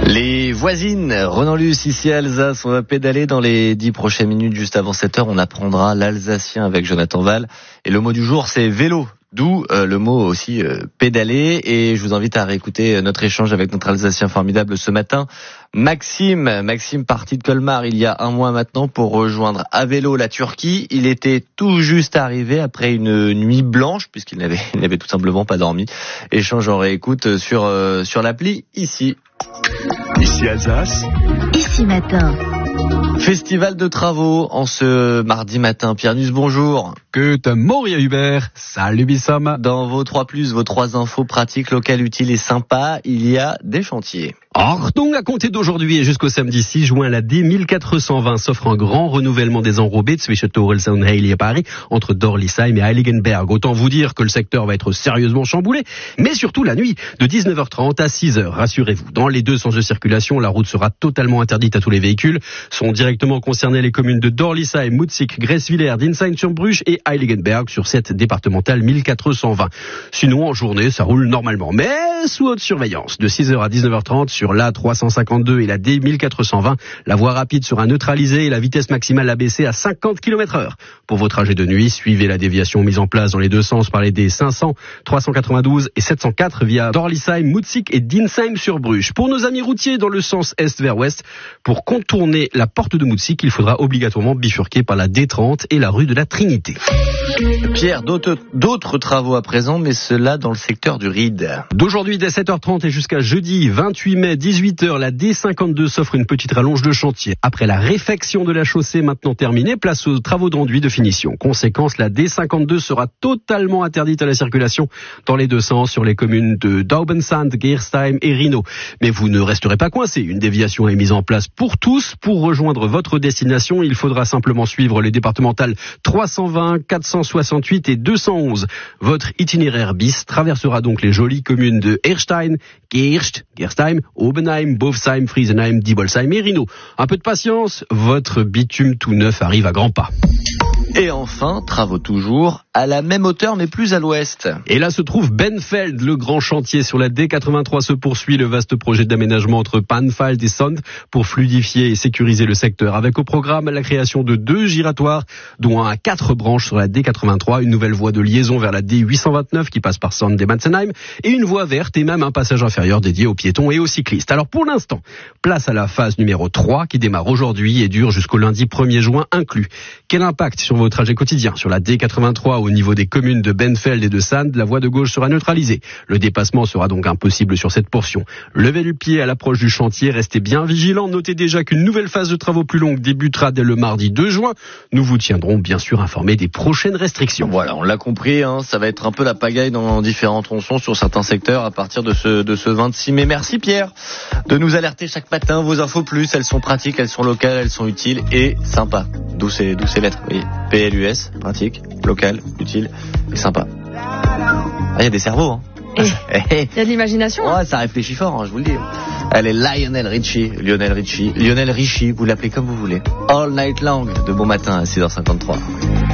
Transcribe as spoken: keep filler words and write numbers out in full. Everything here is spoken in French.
Les voisines, Renan Luce, ici à Alsace, on va pédaler dans les dix prochaines minutes. Juste avant sept heures, on apprendra l'alsacien avec Jonathan Val. Et le mot du jour, c'est vélo. D'où euh, le mot aussi euh, pédaler. Et je vous invite à réécouter notre échange avec notre alsacien formidable ce matin, Maxime. Maxime parti de Colmar il y a un mois maintenant pour rejoindre à vélo la Turquie. Il était tout juste arrivé après une nuit blanche puisqu'il n'avait, il n'avait tout simplement pas dormi. Échange en réécoute sur, euh, sur l'appli ici. Ici Alsace. Ici matin. Festival de travaux en ce mardi matin. Pierre Nuss, bonjour. Que te Moria Hubert. Salut Bissom. Dans vos trois plus, vos trois infos pratiques, locales, utiles et sympas, il y a des chantiers. Ordon à compter d'aujourd'hui et jusqu'au samedi six juin, la D mille quatre cent vingt s'offre un grand renouvellement des enrobés de Zwischen-Torelsen-Heil et Paris, entre Dorlisheim et Heiligenberg. Autant vous dire que le secteur va être sérieusement chamboulé, mais surtout la nuit, de dix-neuf heures trente à six heures. Rassurez-vous, dans les deux sens de circulation, la route sera totalement interdite à tous les véhicules. Sont directement concernées les communes de Dorlisheim, Mutzig, Gresswiller, Dinsheim-sur-Bruche et Heiligenberg sur cette départementale mille quatre cent vingt. Sinon, en journée, ça roule normalement, mais sous haute surveillance. De six heures à dix-neuf heures trente, sur l'A trois cent cinquante-deux et la D mille quatre cent vingt, la voie rapide sera neutralisée et la vitesse maximale abaissée à cinquante kilomètres heure. Pour vos trajets de nuit, suivez la déviation mise en place dans les deux sens par les D cinq cents, trois cent quatre-vingt-douze et sept cent quatre via Dorlisheim, Mutzig et Dinsheim-sur-Bruche. Pour nos amis routiers dans le sens est vers ouest, pour contourner la porte de Mutzig, il faudra obligatoirement bifurquer par la D trente et la rue de la Trinité. Pierre, d'autres, d'autres travaux à présent, mais cela dans le secteur du Ried. D'aujourd'hui dès sept heures trente et jusqu'à jeudi vingt-huit mai dix-huit heures, la D cinquante-deux s'offre une petite rallonge de chantier. Après la réfection de la chaussée maintenant terminée, place aux travaux d'enduit de finition. Conséquence, la D cinquante-deux sera totalement interdite à la circulation dans les deux sens sur les communes de Daubensand, Gerstheim et Rhino. Mais vous ne resterez pas coincés. Une déviation est mise en place pour tous. Pour rejoindre votre destination, il faudra simplement suivre les départementales trois cent vingt, quatre cent soixante-huit et deux cent onze. Votre itinéraire bis traversera donc les jolies communes de Erstein, Gerscht, Gerstheim, Obenheim, Bovsheim, Friesenheim, Dibolsheim et Rhino. Un peu de patience, votre bitume tout neuf arrive à grands pas. Et enfin, travaux toujours, à la même hauteur mais plus à l'ouest. Et là se trouve Benfeld, le grand chantier sur la D quatre-vingt-trois se poursuit, le vaste projet d'aménagement entre Panfeld et Sand pour fluidifier et sécuriser le secteur. Avec au programme la création de deux giratoires, dont un à quatre branches sur la D quatre-vingt-trois, une nouvelle voie de liaison vers la D huit cent vingt-neuf qui passe par Sand et Matzenheim, et une voie verte et même un passage inférieur dédié aux piétons et aux cyclistes. Alors pour l'instant, place à la phase numéro trois qui démarre aujourd'hui et dure jusqu'au lundi premier juin inclus. Quel impact sur vos trajets quotidiens? Sur la D quatre-vingt-trois, au niveau des communes de Benfeld et de Sand, la voie de gauche sera neutralisée. Le dépassement sera donc impossible sur cette portion. Levez le pied à l'approche du chantier, restez bien vigilants. Notez déjà qu'une nouvelle phase de travaux plus longue débutera dès le mardi deux juin. Nous vous tiendrons bien sûr informés des prochaines restrictions. Voilà, on l'a compris, hein, ça va être un peu la pagaille dans différents tronçons sur certains secteurs à partir de ce, de ce vingt-six mai. Merci Pierre de nous alerter chaque matin. Vos infos plus, elles sont pratiques, elles sont locales, elles sont utiles et sympas. D'où ces, d'où ces lettres, vous voyez. P L U S, pratique, local, utile et sympa. Ah, il y a des cerveaux, hein. Il y a de l'imagination. Ouais, ça réfléchit fort, hein, je vous le dis. Elle est Lionel Richie, Lionel Richie, Lionel Richie, vous l'appelez comme vous voulez. All Night Long, de bon matin à six heures cinquante-trois.